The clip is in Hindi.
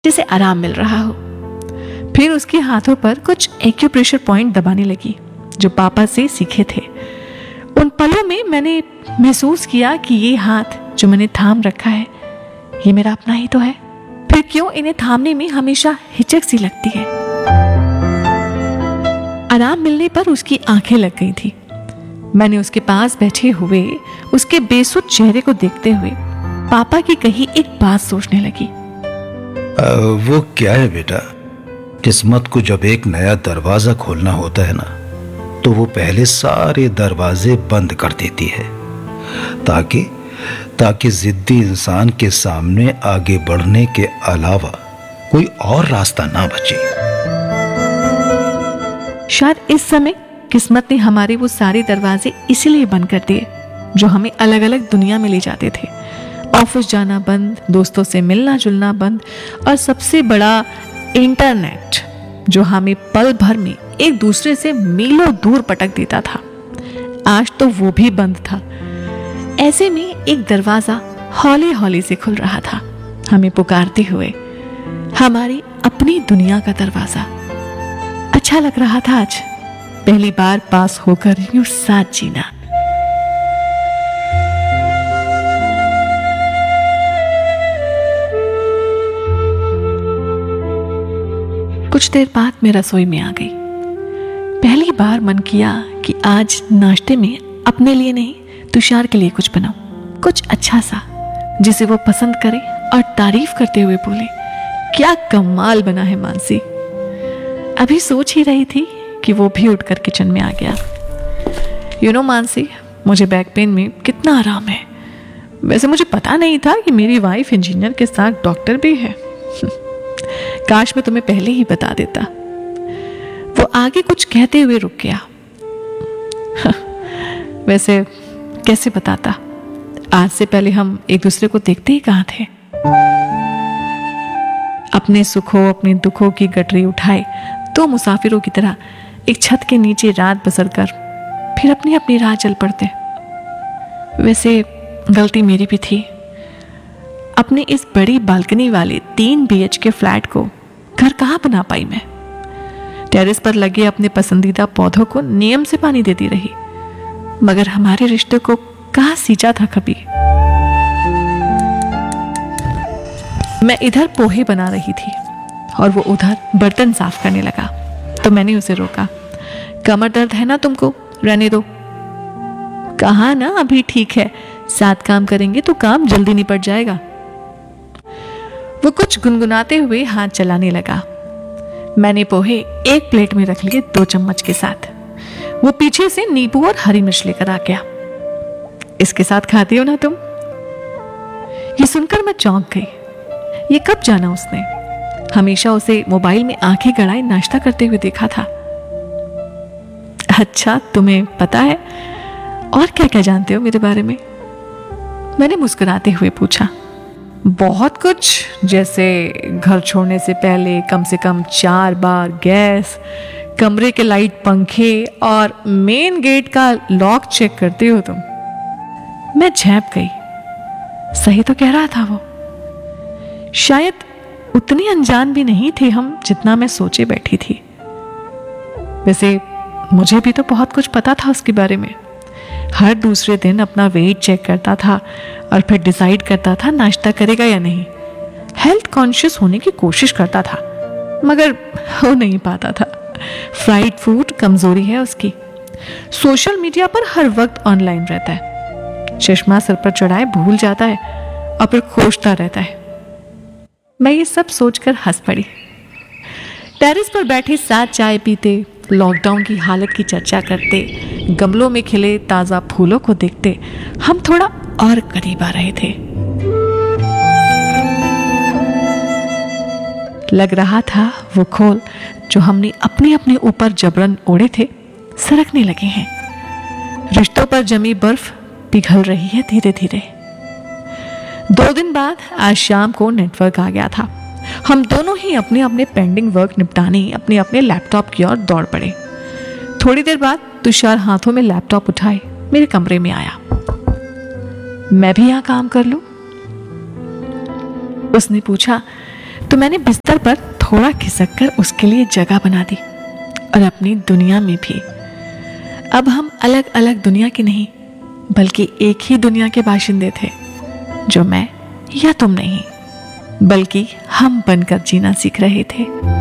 जिसे आराम मिल रहा हो। फिर उसके हाथों पर कुछ एक्यूप्रेशर पॉइंट दबाने लगी जो पापा से सीखे थे। उन पलों में मैंने महसूस किया कि ये हाथ जो मैंने थाम रखा है ये मेरा अपना ही तो है। फिर क्यों इन्हें थामने में हमेशा हिचक सी लगती है। आराम मिलने पर उसकी आंखें लग गई थी। मैंने उसके पास बैठे हुए उसके बेसुध चेहरे को देखते हुए पापा की कही एक बात सोचने लगी। वो क्या है बेटा, किस्मत को जब एक नया दरवाजा खोलना होता है ना तो वो पहले सारे दरवाजे बंद कर देती है ताकि जिद्दी इंसान के सामने आगे बढ़ने के अलावा कोई और रास्ता ना बचे। शायद इस समय किस्मत ने हमारे वो सारे दरवाजे इसीलिए बंद कर दिए जो हमें अलग अलग दुनिया में ले जाते थे। ऑफिस जाना बंद, दोस्तों से मिलना जुलना बंद और सबसे बड़ा इंटरनेट जो हमें पल भर में एक दूसरे से मीलों दूर पटक देता था। आज तो वो भी बंद था। ऐसे में एक दरवाजा हौले हौले से खुल रहा था, हमें पुकारते हुए, हमारी अपनी दुनिया का दरवाजा। अच्छा लग रहा था आज पहली बार पास होकर यूं साथ जीना। कुछ देर बाद मैं रसोई में आ गई। पहली बार मन किया कि आज नाश्ते में अपने लिए नहीं तुषार के लिए कुछ बनाऊं, कुछ अच्छा सा जिसे वो पसंद करे और तारीफ करते हुए बोले, क्या कमाल बना है मानसी। अभी सोच ही रही थी कि वो भी उठकर किचन में आ गया। यू नो मानसी, मुझे बैक पेन में कितना आराम है। वैसे मुझे पता नहीं था कि मेरी वाइफ इंजीनियर के साथ डॉक्टर भी है। काश मैं तुम्हें पहले ही बता देता। वो आगे कुछ कहते हुए रुक गया। वैसे कैसे बताता, आज से पहले हम एक दूसरे को देखते ही कहाँ थे। अपने सुखों अपने दुखों की गठरी उठाए दो मुसाफिरों की तरह एक छत के नीचे रात बसर कर फिर अपनी अपनी राह चल पड़ते। वैसे गलती मेरी भी थी। अपने इस बड़ी बालकनी वाले 3 BHK फ्लैट को घर कहाँ बना पाई मैं। टेरेस पर लगे अपने पसंदीदा पौधों को नियम से पानी देती रही, मगर हमारे रिश्ते को कहाँ सींचा था कभी। मैं इधर पोहे बना रही थी और वो उधर बर्तन साफ करने लगा, तो मैंने उसे रोका। कमर दर्द है ना तुमको, रहने दो। कहा ना अभी ठीक है, साथ काम करेंगे तो काम जल्दी निपट जाएगा। वो कुछ गुनगुनाते हुए हाथ चलाने लगा। मैंने पोहे एक प्लेट में रख लिए 2 चम्मच के साथ। वो पीछे से नींबू और हरी मिर्च लेकर आ गया। इसके साथ खाती हो ना तुम? ये सुनकर मैं चौंक गई। ये कब जाना उसने? हमेशा उसे मोबाइल में आंखें गड़ाए नाश्ता करते हुए देखा था। अच्छा, तुम्हें पता है? और क्या क्या जानते हो मेरे बारे में? मैंने मुस्कुराते हुए पूछा। बहुत कुछ, जैसे घर छोड़ने से पहले कम से कम 4 बार गैस, कमरे के लाइट, पंखे और मेन गेट का लॉक चेक करते हो तुम। मैं झेप गई। सही तो कह रहा था वो। शायद उतनी अनजान भी नहीं थे हम जितना मैं सोचे बैठी थी। वैसे मुझे भी तो बहुत कुछ पता था उसके बारे में। हर दूसरे दिन अपना वेट चेक करता था और फिर डिसाइड करता था नाश्ता करेगा या नहीं। हेल्थ कॉन्शियस होने की कोशिश करता था, मगर हो नहीं पाता था। फ्राइड फूड कमजोरी है उसकी। सोशल मीडिया पर हर वक्त ऑनलाइन रहता है। चश्मा सर पर चढ़ाए भूल जाता है और फिर खोजता रहता है। मैं ये सब सोचकर हंस पड़ी। टेरेस पर बैठे साथ चाय पीते, लॉकडाउन की हालत की चर्चा करते, गमलों में खिले ताजा फूलों को देखते हम थोड़ा और करीब आ रहे थे। लग रहा था वो खोल जो हमने अपने अपने ऊपर जबरन ओढ़े थे सरकने लगे हैं। रिश्तों पर जमी बर्फ पिघल रही है धीरे धीरे। 2 दिन बाद आज शाम को नेटवर्क आ गया था। हम दोनों ही अपने अपने पेंडिंग वर्क निपटाने अपने अपने लैपटॉप की ओर दौड़ पड़े। थोड़ी देर बाद तुषार हाथों में लैपटॉप उठाए मेरे कमरे में आया। मैं भी यहां काम कर लूं? उसने पूछा। तो मैंने बिस्तर पर थोड़ा खिसक कर उसके लिए जगह बना दी, और अपनी दुनिया में भी। अब हम अलग अलग दुनिया के नहीं, बल्कि एक ही दुनिया के बाशिंदे थे, जो मैं या तुम नहीं, बल्कि हम बनकर जीना सीख रहे थे।